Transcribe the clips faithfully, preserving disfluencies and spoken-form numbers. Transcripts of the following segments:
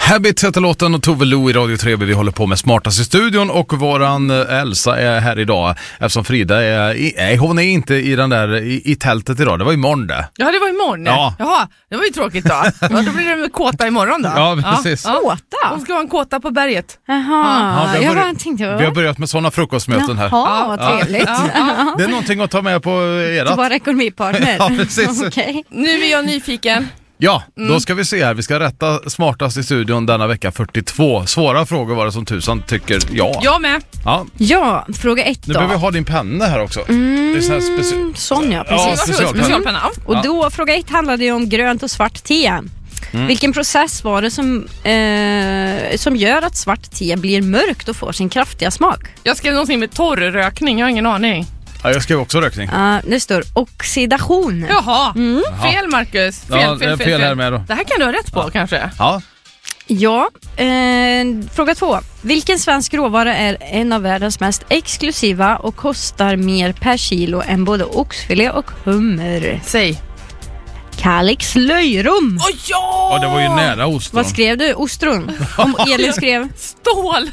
Habit heter låten och Tove Lo i Radio tre B. Vi håller på med Smartast i studion och våran Elsa är här idag eftersom Frida är, nej, hon är inte i den där i, i tältet idag. Det var imorgon det. Ja, det var imorgon. Ja. Jaha, det var ju tråkigt då. Ja, då blir det med kåta imorgon då. Ja, precis. Ja. Kåta? De ska ha en kåta på berget. Jaha, Ja, vi, har jag bara börjat, tänkte... vi har börjat med sådana frukostmöten här. Jaha, vad trevligt. Ja, ja. Det är någonting att ta med på erat. Du var ekonomipartner. Ja, precis. Okej. Nu är jag nyfiken. Ja, då ska vi se här. Vi ska rätta Smartast i studion denna vecka fyrtiotvå. Svåra frågor var det som tusan tycker ja. Jag med. Ja. Ja, fråga ett Nu då. behöver vi ha din penna här också. Mm, Det är så här speci- sån ja, Ja, precis. specialpenna. Specialpenna. Ja. Och då, fråga ett handlade ju om grönt och svart te. Mm. Vilken process var det som, eh, som gör att svart te blir mörkt och får sin kraftiga smak? Jag skrev någonting med torrrökning, jag har ingen aning. Ja, jag skrev också rökning. Uh, det står oxidation. Jaha, Mm. fel Marcus. Fel, Ja, fel, det är fel, fel här fel. med då. Det här kan du ha rätt på kanske. Ja. Ja, eh, fråga två. Vilken svensk råvara är en av världens mest exklusiva och kostar mer per kilo än både oxfilé och hummer? Säg. Kalix löjrom. Åh ja! Ja, det var ju nära ostron. Vad skrev du? Ostron? Om Elin skrev. Stål.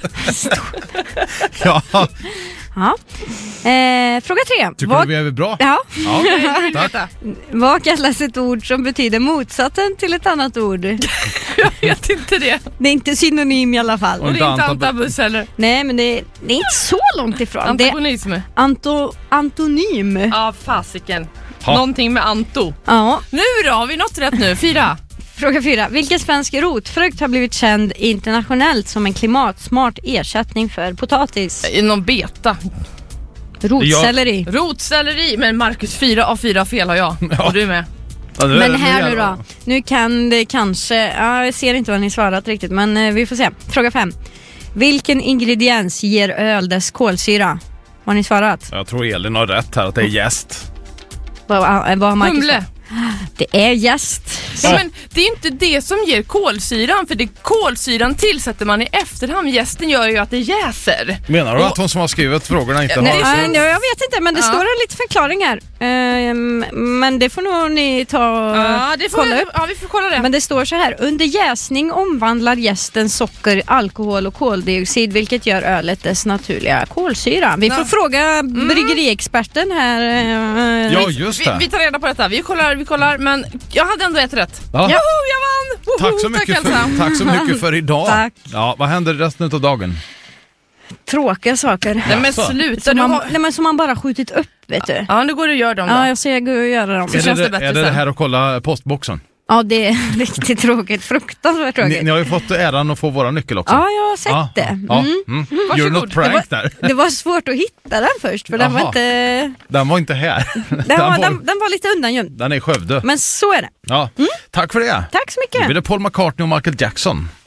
Ja, Ja. Eh, fråga tre. tycker Vad, du vi är bra? ja, Ja, tack. Vänta. vad kallas ett ord som betyder motsatsen till ett annat ord? Jag vet inte det. Det är inte synonym i alla fall. Och Och det är inte anta- antabus heller. Nej, men det är, det är inte så långt ifrån. Det är Antagonism. anto, antonym. Ja, fasiken. Ha. Någonting med Anto. Ja. Nu då, har vi nått rätt nu? Fyra. Fråga fyra. Vilken svensk rotfrukt har blivit känd internationellt som en klimatsmart ersättning för potatis? Inom beta. Rotselleri. Rotselleri. Men Marcus, fyra av fyra fel har jag. Ja. Och du med. Ja, det är- Men här det är- nu då. Nu kan det kanske... Ja, jag ser inte vad ni svarat riktigt, men eh, vi får se. Fråga fem. Vilken ingrediens ger öl dess kolsyra? Vad har ni svarat? Jag tror Elin har rätt här att det är jäst. Vad, vad vad har Marcus Humle. svarat? Det är jäst. Ja, men det är inte det som ger kolsyran. För det kolsyran tillsätter man i efterhand. Jästen gör ju att det jäser. Menar du Och- att hon som har skrivit frågorna inte Nej, har... äh, jag vet inte, men det Ja. står en liten förklaring här. Ehm, men det får nog ni ta Ja, det får kolla vi, upp. ja, vi får kolla det. Men det står så här: under jäsning omvandlar jästen socker, alkohol och koldioxid, vilket gör ölet dess naturliga kolsyra. Vi får Ja. fråga bryggeriexperten här. eh, Ja, just vi, det. vi tar reda på detta. Vi kollar, vi kollar. Men jag hade ändå ett rätt. Ja. Joho, jag vann! Woho, Tack så mycket Elsa. för, tack så mycket för idag. Tack. Ja, vad händer resten av dagen? Tråkiga saker. Nej, men Jaså? sluta. Som Du man, har... nej, men som man bara skjutit upp, vet du. Ja, nu går du och gör dem då. Ja, jag ser gå och göra dem. Så Är känns det, det bättre är det det sen. här att kolla postboxen? Ja, det är riktigt tråkigt. Fruktansvärt Ni, tråkigt. ni har ju fått äran att få våra nyckel också. Ja, jag har sett Ja, det. ja, Mm. mm. Gör Varsågod. du något prank Det där? Det var svårt att hitta den först, för den var Jaha. inte... Den var inte här. Den, Den var, var, den, den var lite undangömd. den är i Skövde. Men så är det. Ja. Tack för det. Tack så Nu mycket. blir det Paul McCartney och Michael Jackson.